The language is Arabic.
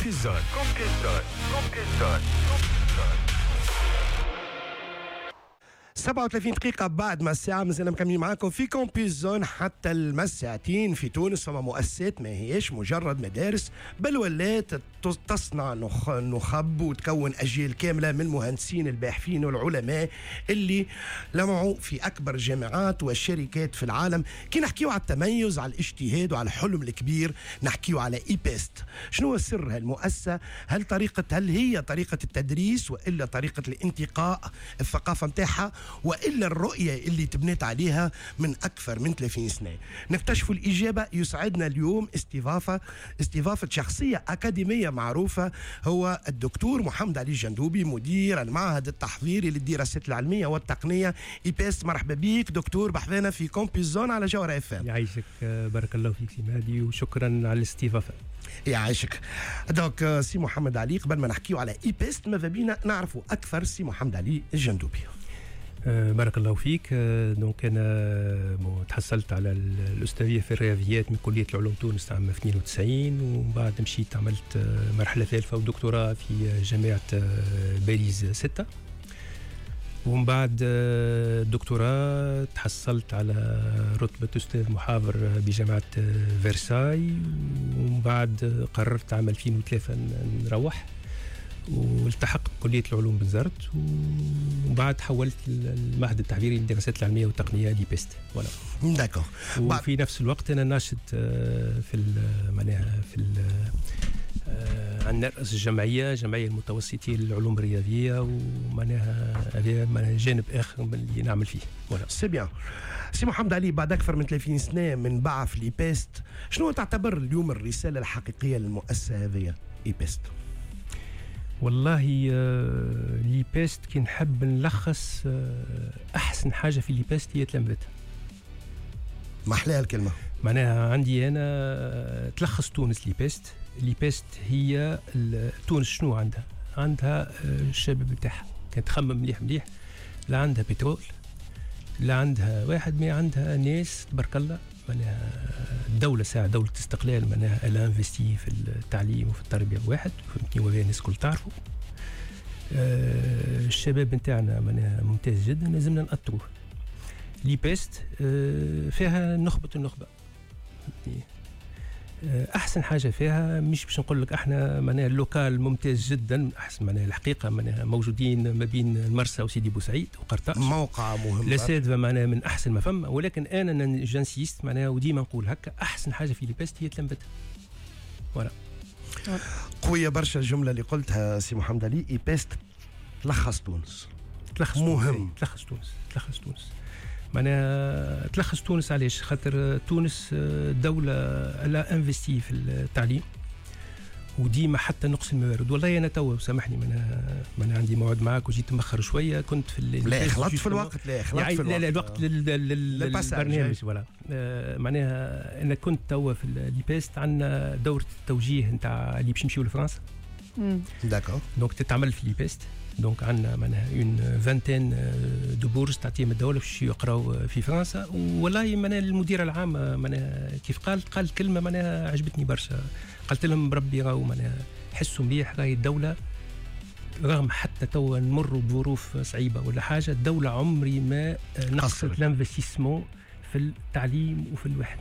كومبيزون. 37 دقيقة بعد ما الساعة مازلنا مكملين معاكم في كومبيزون حتى المساعتين. في تونس فما مؤسسات ما هيش مجرد مدارس، بل ولات تصنع نخب وتكون أجيال كاملة من المهندسين الباحثين والعلماء اللي لمعوا في أكبر الجامعات والشركات في العالم. كي نحكيو على التميز، على الاجتهاد وعلى الحلم الكبير، نحكيو على إيبيست. شنو هو سر هالمؤسسة؟ هل هي طريقة التدريس، وإلا طريقة الانتقاء الثقافة متاعها، وإلا الرؤية اللي تبنيت عليها من أكثر من 30 سنة؟ نكتشفوا الإجابة. يسعدنا اليوم استضافة شخصية أكاديمية معروفة، هو الدكتور محمد علي الجندوبي، مدير المعهد التحضيري للدراسات العلمية والتقنية إيبيست. مرحبا بك دكتور، بحثنا في كومبيزون على جوهر FM. يعيشك، بارك الله فيك سي مهدي، وشكرا على الاستضافة. يعيشك. دونك سي محمد علي، قبل ما نحكيو على إيبيست ماذا بينا نعرفوا أكثر سي محمد علي الجندوبي. بارك الله فيك. دونك أنا تحصلت على الأستاذية في الرياضيات من كلية العلوم تونس عام 92، ومن بعد مشيت عملت مرحلة ثالثة ودكتوراه في جامعة باريس 6، ومن بعد الدكتوراه تحصلت على رتبة أستاذ محاضر بجامعة فرساي، ومن بعد قررت عام 2003 نروح والتحقت بكلية العلوم بنزرت، وبعد تحولت للمعهد التحضيري للدراسات العلمية والتقنية ليبيست. ولا داكور. وفي نفس الوقت أنا ناشط في عندنا رأس جمعية المتوسطين للعلوم الرياضية، ومعناها هذا جانب آخر من اللي نعمل فيه. ولا سي بيان. سي محمد علي، بعد أكثر من 30 سنة من بعث ليبيست، شنو تعتبر اليوم الرسالة الحقيقية للمؤسسة هذه إيبيست؟ والله ليبيست كي نحب نلخص أحسن حاجة في ليبيست هي تلامذة. ما أحلاها الكلمة. معناها عندي أنا تلخص تونس. ليبيست هي تونس شنو عندها الشباب بتاعها كانت تخمم مليح، لا عندها بترول، لا عندها واحد، ما عندها ناس تبارك الله. معناها الدولة دولة استقلال، معناها الا انفستي في التعليم وفي التربية واحد، فهمتني، وهذا الناس الكل تعرفوا. الشباب نتاعنا معناها ممتاز جدا، لازمنا نأطروه. ليبيست فيها النخبة. احسن حاجه فيها، مش باش نقول لك احنا معناها اللوكال ممتاز جدا، احسن معناها الحقيقه معناها موجودين ما بين المرسى وسيدي بوسعيد وقرطاج، موقع مهم لسادفه معناها من احسن ما فما. ولكن انا جانسيست معناها وديما نقول هكا، احسن حاجه في ليبيست هي تلمبتها. ولا قويه برشا الجمله اللي قلتها سي محمد علي. ايبيست تلخص تونس، مهم. تلخص تونس معناها تلخص تونس. علاش؟ خاطر تونس دولة لا انفستي في التعليم، وديما حتى نقص الموارد. والله انا توا سامحني، انا عندي موعد معاك وجيت مأخر شويه، كنت في لا خلطت في الوقت. لا الوقت للبرنامج. ولا معناها انا كنت توا في ليبيست عندنا دورة التوجيه نتاع اللي باش يمشيو لفرنسا. داكور. دونك تتعمل في ليبيست. دونك عندنا معناها اون فانتين دو بورس تعطيهم الدوله باش يقراو في فرنسا. والله معناها المديره العامه معناها كيف قال كلمه معناها عجبتني برشا. قالت لهم بربي راهو معناها حسوا مليح، راهي الدوله رغم حتى توا نمروا بظروف صعيبه ولا حاجه، الدوله عمري ما نقصت الانفستيسمون في التعليم وفي الواحد.